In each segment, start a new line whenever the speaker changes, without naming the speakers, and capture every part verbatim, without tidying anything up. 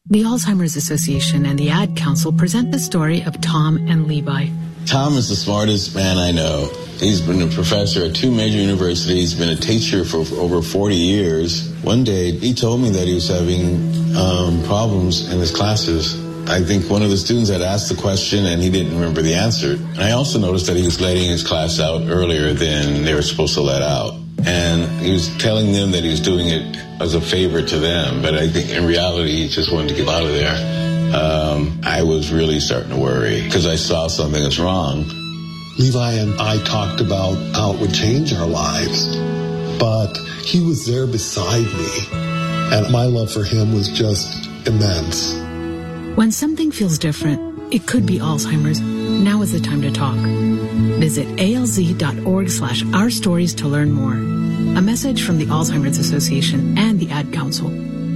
The Alzheimer's Association and the Ad Council present the story of Tom and Levi.
Tom is the smartest man I know. He's been a professor at two major universities, been a teacher for over forty years. One day, he told me that he was having um, problems in his classes. I think one of the students had asked the question and he didn't remember the answer. And I also noticed that he was letting his class out earlier than they were supposed to let out. And he was telling them that he was doing it as a favor to them. But I think in reality, he just wanted to get out of there. Um, I was really starting to worry because I saw something that's wrong.
Levi and I talked about how it would change our lives. But he was there beside me. And my love for him was just immense.
When something feels different, it could be Alzheimer's. Now is the time to talk. Visit alz.org slash our stories to learn more. A message from the Alzheimer's Association and the Ad Council.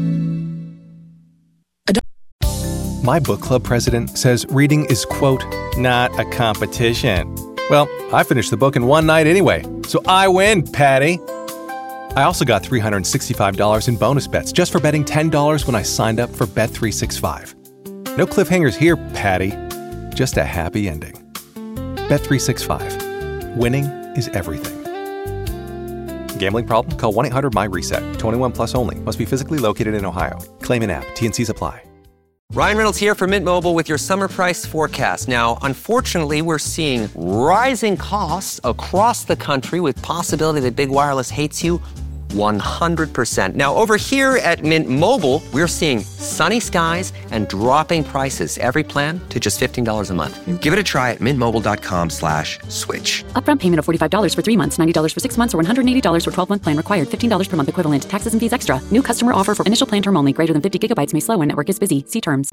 My book club president says reading is, quote, not a competition. Well, I finished the book in one night anyway, so I win, Patty. I also got three hundred sixty-five dollars in bonus bets just for betting ten dollars when I signed up for Bet three sixty-five. No cliffhangers here, Patty. Just a happy ending. Bet three sixty-five. Winning is everything. Gambling problem? Call one eight hundred my reset. twenty-one plus only. Must be physically located in Ohio. Claim in app. T N Cs apply.
Ryan Reynolds here from Mint Mobile with your summer price forecast. Now, unfortunately, we're seeing rising costs across the country with possibility that big wireless hates you one hundred percent. Now, over here at Mint Mobile, we're seeing sunny skies and dropping prices. Every plan to just fifteen dollars a month. Give it a try at mintmobile.com slash switch.
Upfront payment of forty-five dollars for three months, ninety dollars for six months, or one hundred eighty dollars for twelve-month plan required. fifteen dollars per month equivalent. Taxes and fees extra. New customer offer for initial plan term only. Greater than fifty gigabytes may slow when network is busy. See terms.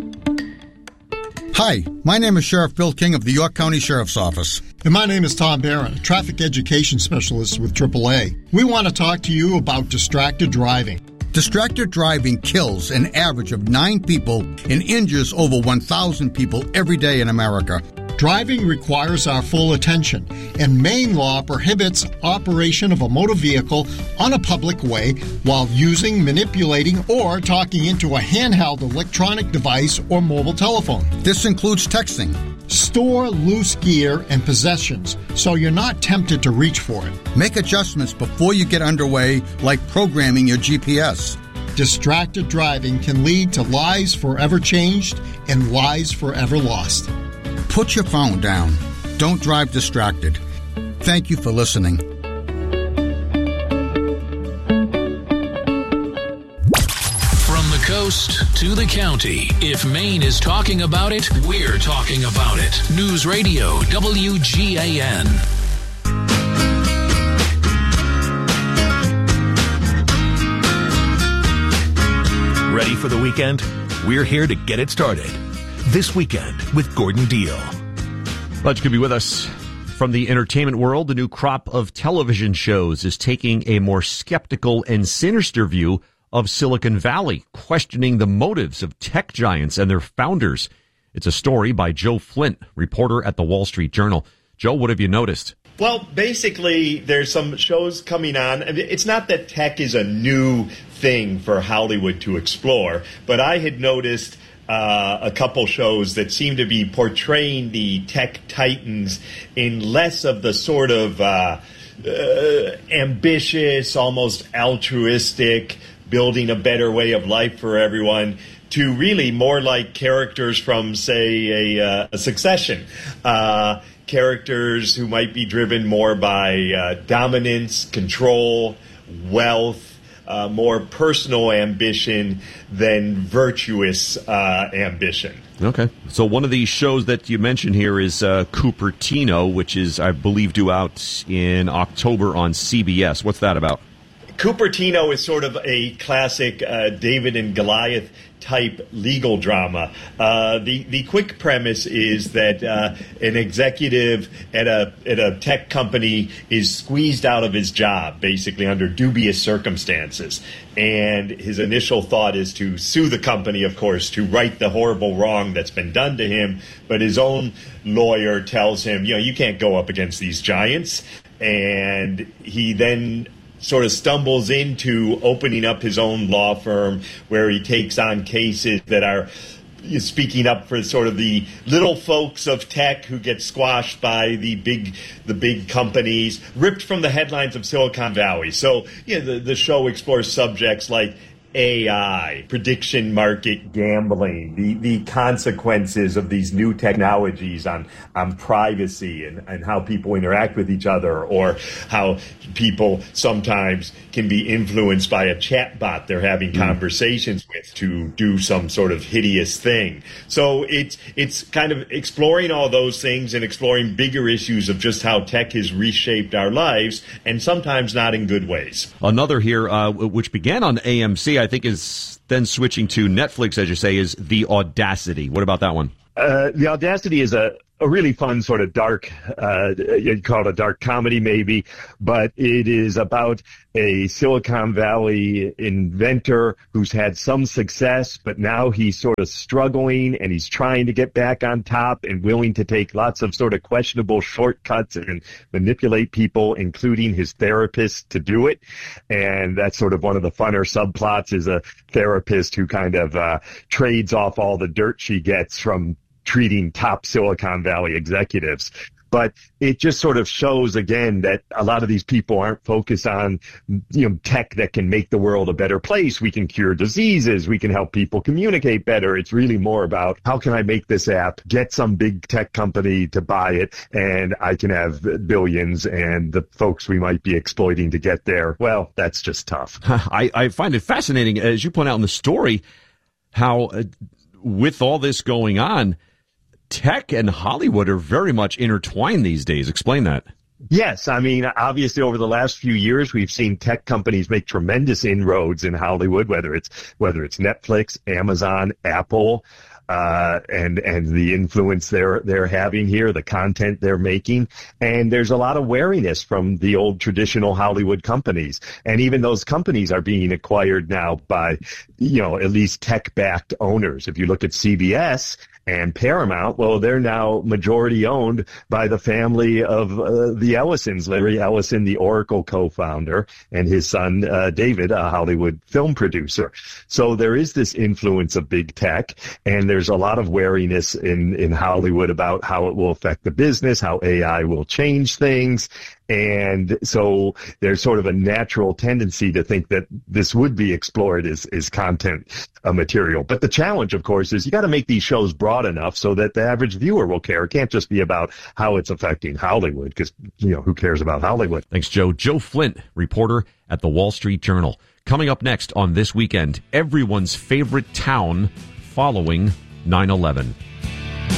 Hi, my name is Sheriff Bill King of the York County Sheriff's Office.
And my name is Tom Barron, a traffic education specialist with triple A. We want to talk to you about distracted driving.
Distracted driving kills an average of nine people and injures over one thousand people every day in America.
Driving requires our full attention, and Maine law prohibits operation of a motor vehicle on a public way while using, manipulating, or talking into a handheld electronic device or mobile telephone.
This includes texting.
Store loose gear and possessions so you're not tempted to reach for it.
Make adjustments before you get underway, like programming your G P S.
Distracted driving can lead to lives forever changed and lives forever lost.
Put your phone down. Don't drive distracted. Thank you for listening.
From the coast to the county, if Maine is talking about it, we're talking about it. News Radio W G A N.
Ready for the weekend? We're here to get it started. This Weekend with Gordon Deal.
Glad you could be with us. From the entertainment world, the new crop of television shows is taking a more skeptical and sinister view of Silicon Valley, questioning the motives of tech giants and their founders. It's a story by Joe Flint, reporter at the Wall Street Journal. Joe, what have you noticed?
Well, basically, there's some shows coming on. It's not that tech is a new thing for Hollywood to explore, but I had noticed Uh, a couple shows that seem to be portraying the tech titans in less of the sort of uh, uh, ambitious, almost altruistic, building a better way of life for everyone, to really more like characters from, say, a, uh, a Succession. Uh, characters who might be driven more by uh, dominance, control, wealth, Uh, more personal ambition than virtuous uh, ambition.
Okay. So one of these shows that you mentioned here is uh, Cupertino, which is, I believe, due out in October on C B S. What's that about?
Cupertino is sort of a classic uh, David and Goliath type legal drama. Uh, the the quick premise is that uh, an executive at a at a tech company is squeezed out of his job, basically under dubious circumstances, and his initial thought is to sue the company, of course, to right the horrible wrong that's been done to him. But his own lawyer tells him, you know, you can't go up against these giants, and he then sort of stumbles into opening up his own law firm where he takes on cases that are speaking up for sort of the little folks of tech who get squashed by the big the big companies, ripped from the headlines of Silicon Valley. So, you know, the, the show explores subjects like A I, prediction market gambling, the, the consequences of these new technologies on, on privacy and, and how people interact with each other, or how people sometimes can be influenced by a chatbot they're having mm. conversations with to do some sort of hideous thing. So it's it's kind of exploring all those things and exploring bigger issues of just how tech has reshaped our lives, and sometimes not in good ways.
Another here, uh, which began on A M C, I think is then switching to Netflix, as you say, is The Audacity. What about that one?
Uh, The Audacity is a, a really fun sort of dark, uh, you'd call it a dark comedy maybe, but it is about a Silicon Valley inventor who's had some success, but now he's sort of struggling and he's trying to get back on top and willing to take lots of sort of questionable shortcuts and manipulate people, including his therapist, to do it. And that's sort of one of the funner subplots, is a therapist who kind of uh, trades off all the dirt she gets from treating top Silicon Valley executives. But it just sort of shows, again, that a lot of these people aren't focused on, you know, tech that can make the world a better place. We can cure diseases. We can help people communicate better. It's really more about, how can I make this app, get some big tech company to buy it, and I can have billions, and the folks we might be exploiting to get there, well, that's just tough.
I, I find it fascinating, as you point out in the story, how uh, with all this going on, tech and Hollywood are very much intertwined these days. Explain that.
Yes, I mean, obviously over the last few years, we've seen tech companies make tremendous inroads in Hollywood, whether it's whether it's Netflix, Amazon, Apple, uh, and and the influence they're they're having here, the content they're making. And there's a lot of wariness from the old traditional Hollywood companies. And even those companies are being acquired now by, you know, at least tech-backed owners. If you look at C B S and Paramount, well, they're now majority owned by the family of uh, the Ellisons, Larry Ellison, the Oracle co-founder, and his son, uh, David, a Hollywood film producer. So there is this influence of big tech, and there's a lot of wariness in, in Hollywood about how it will affect the business, how A I will change things. And so there's sort of a natural tendency to think that this would be explored as, as content uh, material. But the challenge, of course, is you got to make these shows broad enough so that the average viewer will care. It can't just be about how it's affecting Hollywood, because, you know, who cares about Hollywood?
Thanks, Joe. Joe Flint, reporter at the Wall Street Journal. Coming up next on This Weekend, everyone's favorite town following nine eleven.